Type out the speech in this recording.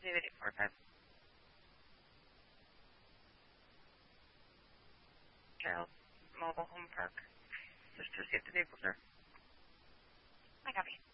David 845. Giles Mobile Home Park. Just to see if the vehicles are. I copy.